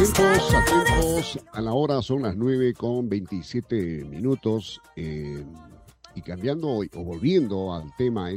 Atentos a la hora, son las 9:27. Y cambiando o volviendo al tema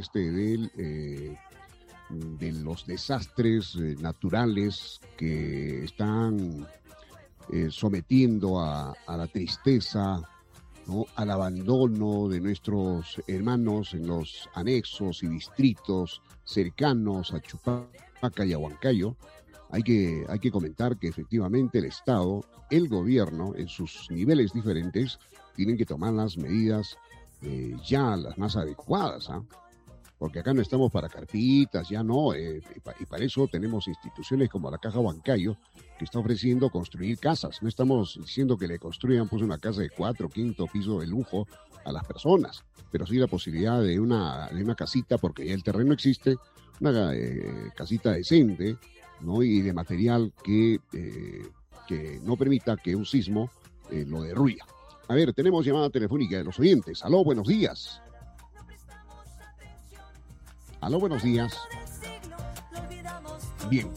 de los desastres naturales que están sometiendo a la tristeza, ¿no?, al abandono de nuestros hermanos en los anexos y distritos cercanos a Chupaca y a Huancayo. Hay que comentar que efectivamente el Estado, el gobierno, en sus niveles diferentes, tienen que tomar las medidas ya las más adecuadas, ¿ah? Porque acá no estamos para cartitas, ya no, y para eso tenemos instituciones como la Caja Huancayo, que está ofreciendo construir casas. No estamos diciendo que le construyan pues una casa de 4 o 5 piso de lujo a las personas, pero sí la posibilidad de una casita, porque ya el terreno existe, una casita decente, ¿no?, y de material que no permita que un sismo lo derruya. A ver, tenemos llamada telefónica de los oyentes. Aló, buenos días. Aló, buenos días. Bien.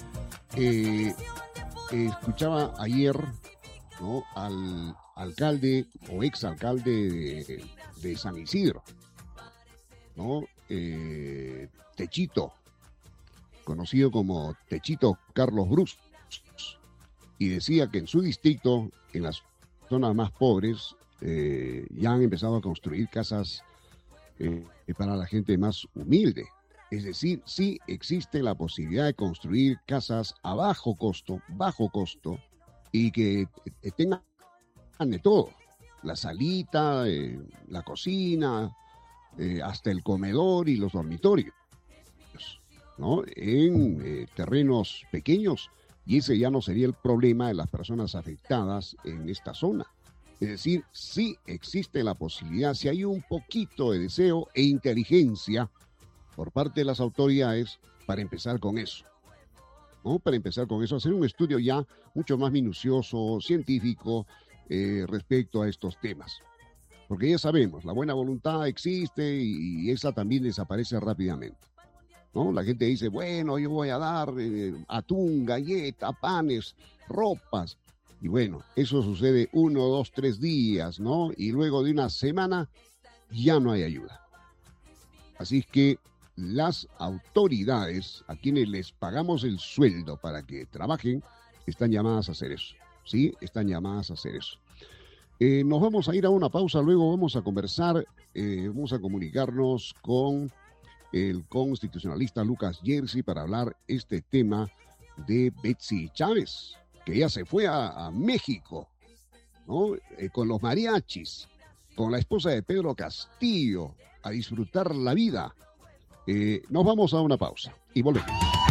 Escuchaba ayer, ¿no?, al alcalde o exalcalde de San Isidro, ¿no?, Techito, conocido como Techito Carlos Brus, y decía que en su distrito, en las zonas más pobres, ya han empezado a construir casas para la gente más humilde. Es decir, sí existe la posibilidad de construir casas a bajo costo, y que tengan de todo: la salita, la cocina, hasta el comedor y los dormitorios, ¿no?, en terrenos pequeños, y ese ya no sería el problema de las personas afectadas en esta zona. Es decir, sí existe la posibilidad, si hay un poquito de deseo e inteligencia por parte de las autoridades, para empezar con eso, ¿no? Para empezar con eso, hacer un estudio ya mucho más minucioso, científico, respecto a estos temas. Porque ya sabemos, la buena voluntad existe y esa también desaparece rápidamente, ¿no? La gente dice, bueno, yo voy a dar atún, galleta, panes, ropas. Y bueno, eso sucede 1, 2, 3 días, ¿no? Y luego de una semana ya no hay ayuda. Así es que las autoridades, a quienes les pagamos el sueldo para que trabajen, están llamadas a hacer eso, ¿sí? Están llamadas a hacer eso. Nos vamos a ir a una pausa, luego vamos a conversar, vamos a comunicarnos con el constitucionalista Lucas Jersey para hablar este tema de Betsy Chávez, que ya se fue a México, ¿no?, con los mariachis, con la esposa de Pedro Castillo, a disfrutar la vida. Nos vamos a una pausa y volvemos.